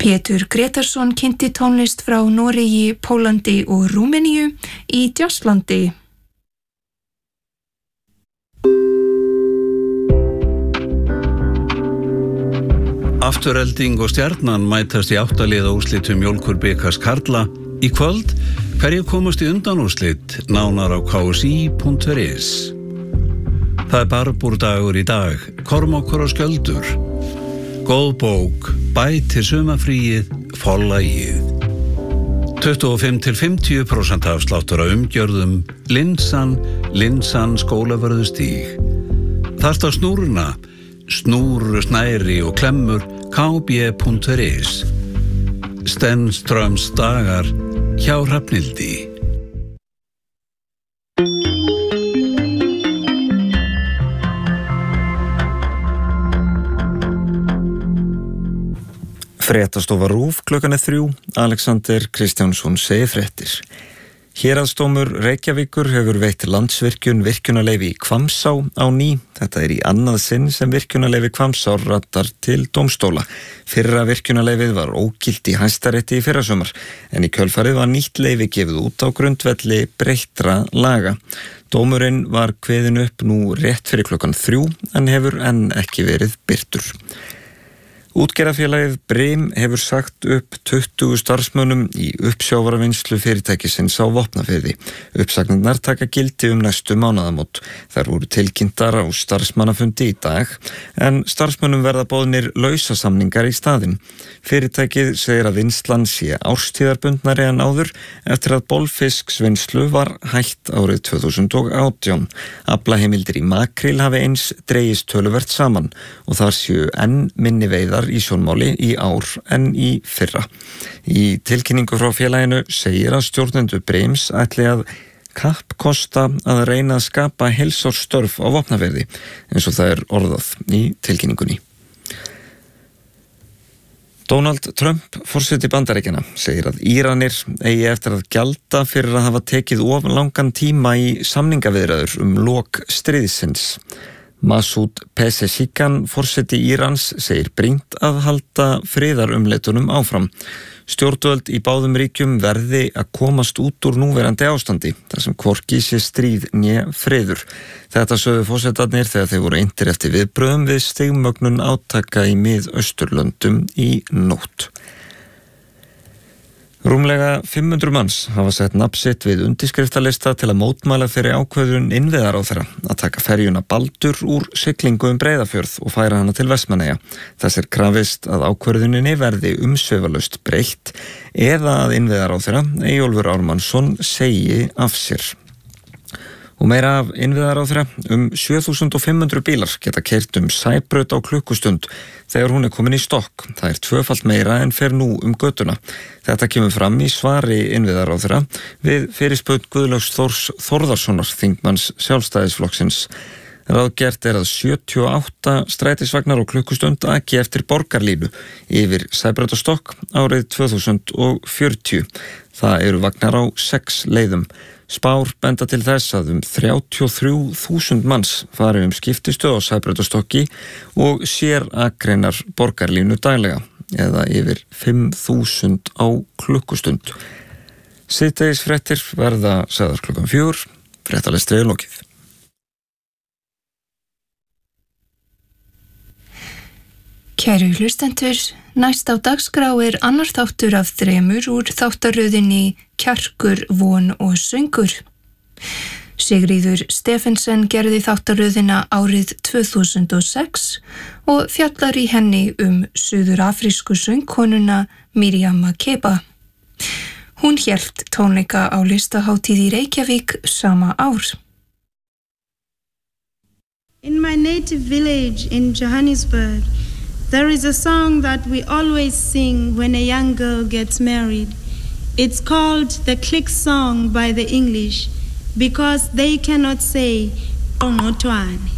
Pétur Gretarsson kynnti tónlist frá Noregi, Pólandi og Rúmeníu í Jazzlandi. Afturelding og Stjarnan mætast í 8 liða úrslitum Mjólkurbikars karla. Í kvöld, hverjir komast í undanúrslit, nánar á ksi.is. Það barbúrdagur í dag, Kormákur og Skjöldur. Góð bók, bætir sumarfríið, Forlagið. 25-50% afsláttur á umgjörðum, Linsan Skólavörðustíg. Þarft á snúruna, snúr, snæri og klemmur, kb.is. Stenströms dagar hjá Hrafnhildi. Fréttastofa RÚV klukkan 3, Alexander Kristjánsson segir fréttir. Héraðsdómur Reykjavíkur hefur veitt Landsvirkjun virkjunarleyfi í Hvammsá á ný. Þetta í annað sinn sem virkjunarleyfi Hvammsár rattar til dómstóla. Fyrra virkjunarleyfið var ógilt í Hæstarétti í fyrrasumar, en í kjölfarið var nýtt leyfi gefið út á grundvelli breyttra laga. Dómurinn var kveðinn upp nú rétt fyrir klukkan 3 en hefur enn ekki verið birtur. Útgerðarfélagið Brim hefur sagt upp 20 starfsmönnum í uppsjávarvinnslu fyrirtækisins á Vopnafirði. Uppsagnirnar taka gildi næstu mánaðamót. Þær voru tilkynntar á starfsmannafundi í dag, en starfsmönnum verða boðnir lausasamningar í staðinn. Fyrirtækið segir að vinnslan sé árstíðarbundnari en áður eftir að bolfisksvinnslu var hætt árið 2018. Aflaheimildir í makril hafi eins dregist töluvert saman og þar séu enn minni veiðar í sjónmáli í ár en í fyrra. Í tilkynningu frá félaginu segir að stjórnendur Brims ætli að kappkosta að reyna að skapa heilsársstörf á Vopnafirði, eins og það orðað í tilkynningunni. Donald Trump, forseti Bandaríkjanna, segir að Íranir eigi eftir að gjalda fyrir að hafa tekið of langan tíma í samningaviðræður lok stríðsins. Masoud Pezeshkian, forseti Írans, segir brýnt að halda friðarumleitunum áfram. Stjórnvöld í báðum ríkjum verði að komast út úr núverandi ástandi, þar sem hvorki sé stríð né friður. Þetta sögðu forsetarnir þegar þeir voru eintir eftir viðbröðum við stigmögnun átaka í Mið-Austurlöndum í nótt. Rúmlega 500 manns hafa sett nafn sitt við undirskriftalista til að mótmæla fyrir ákvörðun innviðaráðherra að taka ferjuna Baldur úr siglingu Breiðafjörð og færa hana til Vestmannaeyja. Þess krafist að ákvörðuninni verði umsvifalaust breytt eða að innviðaráðherra Eyjólfur Ármannsson segi af sér. Og meira af innviðaráðherra, 7500 bílar geta keyrt Sæbraut á klukkustund þegar hún komin í stokk. Það tvöfalt meira en fer nú götuna. Þetta kemur fram í svari innviðaráðherra við fyrirspurn Guðlaugs Þórs Þórðarssonar, þingmanns Sjálfstæðisflokksins. Ráðgert að 78 strætisvagnar á klukkustund aki eftir borgarlínu yfir Sæbraut og stokk árið 2040. Það vagnar á 6 leiðum. Spár benda til þess að 33.000 manns fari skiptistöð á Sæbraut og stokki og sér akreinar borgarlínu daglega, eða yfir 5.000 á klukkustund. Síðdegisfréttir verða sagðar klukkan 4, fréttalestri lokið. Kæru hlustendur, næst á dagskrá annar þáttur af 3 úr þáttaröðinni Kjarkur, von og söngur. Sigríður Stephensen gerði þáttaröðina árið 2006 og fjallar í henni suður-afrísku söngkonuna Miriam Makeba. Hún hélt tónleika á listahátíð í Reykjavík sama ár. In my native village in Johannesburg, there is a song that we always sing when a young girl gets married. It's called the click song by the English because they cannot say "Onotwane."